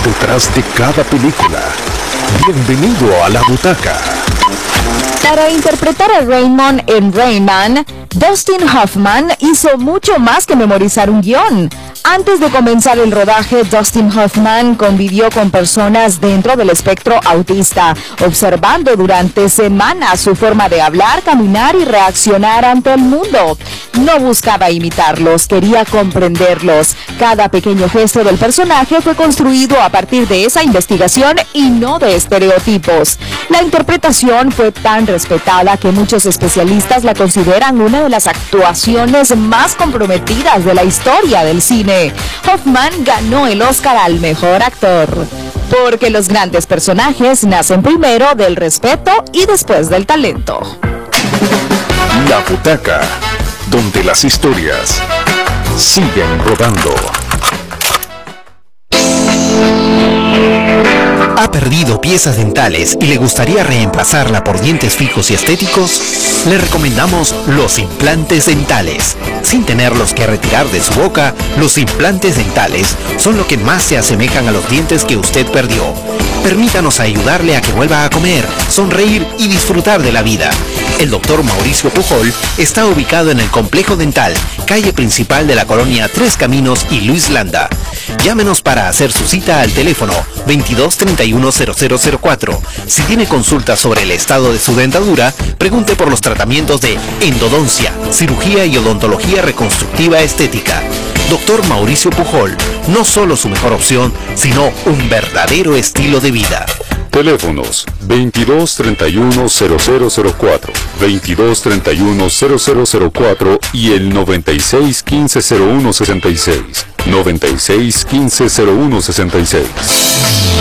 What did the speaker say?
detrás de cada película. Bienvenido a La Butaca. Para interpretar a Raymond en Rayman, Dustin Hoffman hizo mucho más que memorizar un guión. Antes de comenzar el rodaje, Dustin Hoffman convivió con personas dentro del espectro autista, observando durante semanas su forma de hablar, caminar y reaccionar ante el mundo. No buscaba imitarlos, quería comprenderlos. Cada pequeño gesto del personaje fue construido a partir de esa investigación y no de estereotipos. La interpretación fue tan respetada que muchos especialistas la consideran una de las actuaciones más comprometidas de la historia del cine. Hoffman ganó el Oscar al mejor actor, porque los grandes personajes nacen primero del respeto y después del talento. La Butaca, donde las historias siguen rodando. ¿Ha perdido piezas dentales y le gustaría reemplazarla por dientes fijos y estéticos? Le recomendamos los implantes dentales. Sin tenerlos que retirar de su boca, los implantes dentales son lo que más se asemejan a los dientes que usted perdió. Permítanos ayudarle a que vuelva a comer, sonreír y disfrutar de la vida. El Dr. Mauricio Pujol está ubicado en el Complejo Dental, calle principal de la colonia Tres Caminos y Luis Landa. Llámenos para hacer su cita al teléfono 2231-0004. Si tiene consultas sobre el estado de su dentadura, pregunte por los tratamientos de endodoncia, cirugía y odontología reconstructiva estética. Dr. Mauricio Pujol, no solo su mejor opción, sino un verdadero estilo de vida. Teléfonos 2231-0004, 2231-0004 y el 9615-0166, 9615-0166.